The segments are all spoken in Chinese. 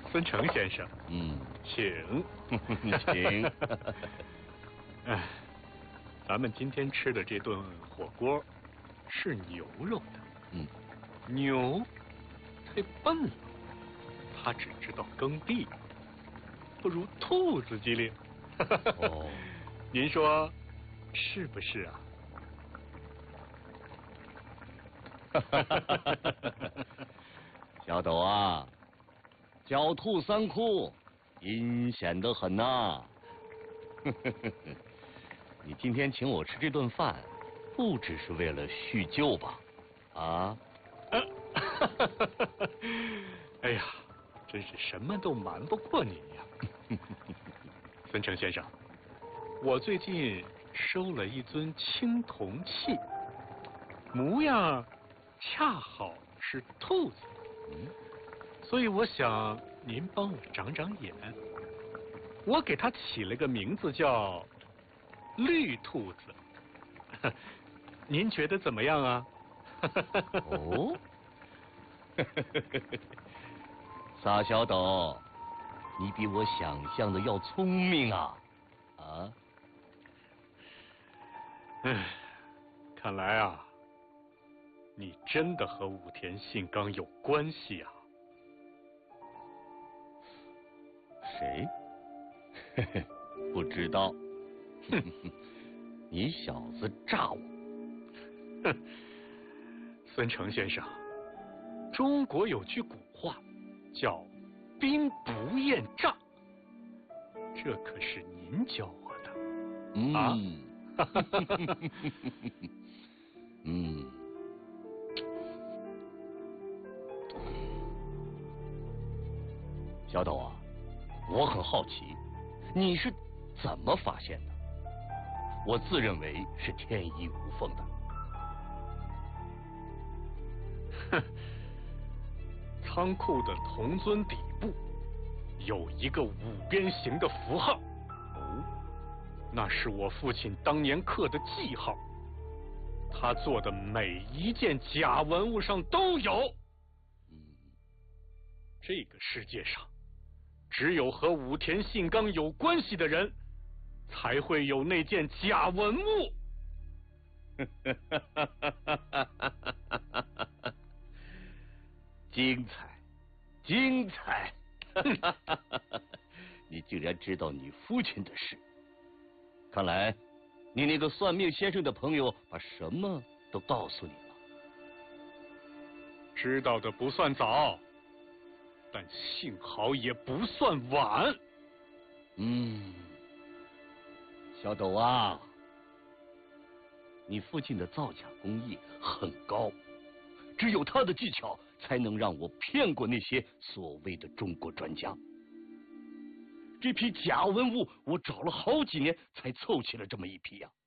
孙成先生，请， 请。 哎，咱们今天吃的这顿火锅是牛肉的。牛太笨了，它只知道耕地，不如兔子机灵。 哦， 您说是不是啊？ 小斗啊，狡兔三窟，阴险得很呐。你今天请我吃这顿饭，不只是为了叙旧吧？啊？ 哎呀，真是什么都瞒不过你呀。孙成先生，我最近收了一尊青铜器，模样恰好是兔子，所以我想您帮我长长眼。我给它起了个名字叫绿兔子，您觉得怎么样啊？ 哦，撒小斗，你比我想象的要聪明啊！啊？ 看来啊，你真的和武田信纲有关系啊？ 谁？不知道。你小子诈我！ 孙成先生，中国有句古话叫“兵不厌诈”，这可是您教我的。啊？ 小斗啊，我很好奇，你是怎么发现的？我自认为是天衣无缝的。 仓库的铜尊底部有一个五边形的符号，那是我父亲当年刻的记号，他做的每一件假文物上都有。这个世界上只有和武田信纲有关系的人才会有那件假文物。 精彩，精彩！你竟然知道你父亲的事，看来你那个算命先生的朋友把什么都告诉你了。 知道的不算早，但幸好也不算晚。 小斗啊，你父亲的造假工艺很高，只有他的技巧才能让我骗过那些所谓的中国专家。这批假文物我找了好几年才凑齐了这么一批呀。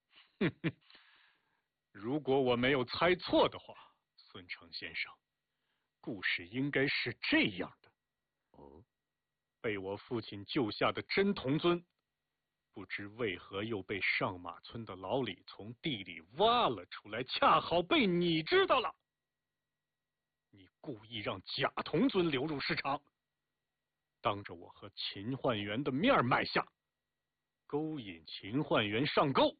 如果我没有猜错的话，孙成先生，故事应该是这样的。被我父亲救下的真铜尊，不知为何又被上马村的老李从地里挖了出来，恰好被你知道了。你故意让假铜尊流入市场，当着我和秦焕元的面卖下，勾引秦焕元上钩。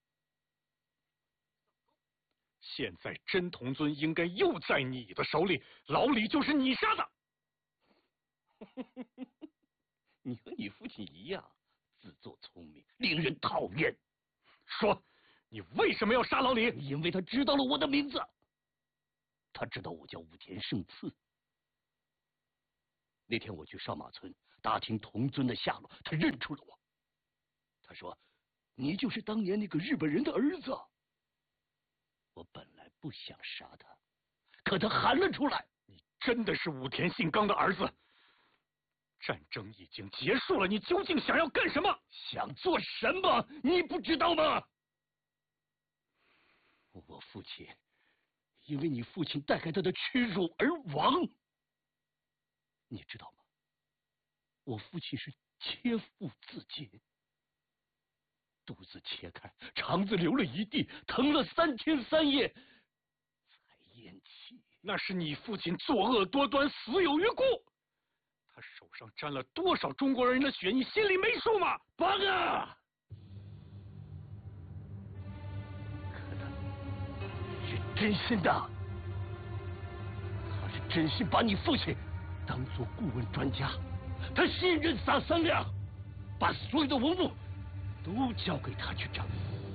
现在真铜尊应该又在你的手里，老李就是你杀的。 你和你父亲一样，自作聪明，令人讨厌。 说，你为什么要杀老李？ 因为他知道了我的名字，他知道我叫武田胜次。那天我去上马村打听铜尊的下落，他认出了我。他说：“你就是当年那个日本人的儿子。”我本来不想杀他，可他喊了出来：“ 你真的是武田信纲的儿子？战争已经结束了，你究竟想要干什么？ 想做什么？你不知道吗？”我父亲因为你父亲带给他的屈辱而亡，你知道吗？我父亲是切腹自尽，肚子切开，肠子流了一地，疼了3天3夜才咽气。 那是你父亲作恶多端，死有余辜。他他手上沾了多少中国人的血，你心里没数吗？ 邦啊！可他是真心的，他是真心把你父亲当做顾问专家，他信任撒三亮，把所有的文物都交给他去整理。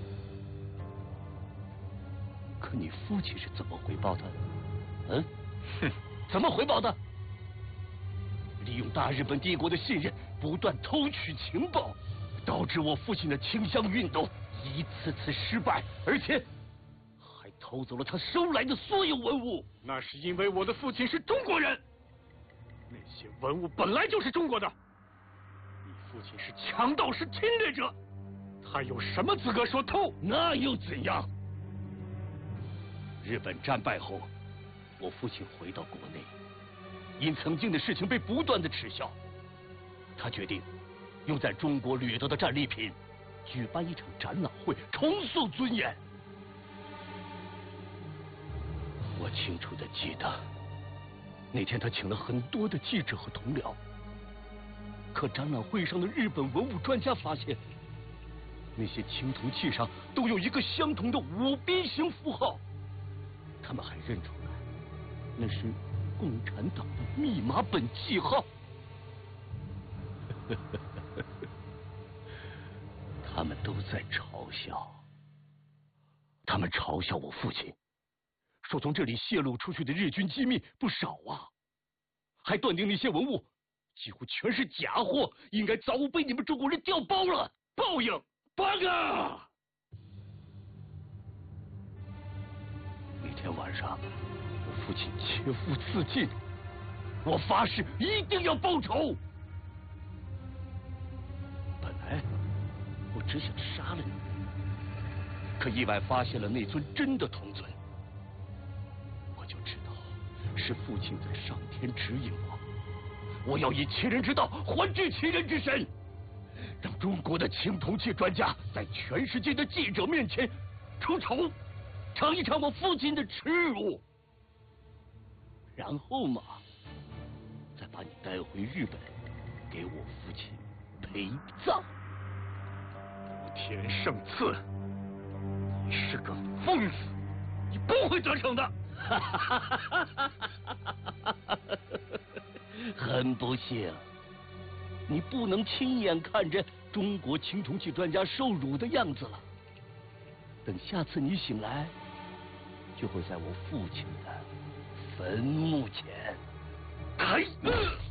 可你父亲是怎么回报他的？嗯，哼，怎么回报的？利用大日本帝国的信任，不断偷取情报，导致我父亲的倾向运动一次次失败，而且还偷走了他收来的所有文物。 那是因为我的父亲是中国人，那些文物本来就是中国的。你父亲是强盗，是侵略者，他有什么资格说偷？ 那又怎样？日本战败后，我父亲回到国内，因曾经的事情被不断的耻笑，他决定用在中国掠夺的战利品举办一场展览会，重塑尊严。我清楚的记得，那天他请了很多的记者和同僚，可展览会上的日本文物专家发现，那些青铜器上都有一个相同的5边形符号，他们还认出来那是共产党的密码本记号。他们都在嘲笑，他们嘲笑我父亲，说从这里泄露出去的日军机密不少啊，还断定那些文物几乎全是假货，应该早被你们中国人调包了。报应，邦啊！那天晚上，我父亲切腹自尽，我发誓一定要报仇。本来我只想杀了你，可意外发现了那尊真的铜尊，我就知道是父亲在上天指引我，我要以其人之道还治其人之身，让中国的青铜器专家在全世界的记者面前出丑，尝一尝我父亲的耻辱，然后嘛，再把你带回日本，给我父亲陪葬。 武田胜次，你是个疯子，你不会得逞的。 很不幸，你不能亲眼看着中国青铜器专家受辱的样子了。等下次你醒来，就会在我父亲的坟墓前。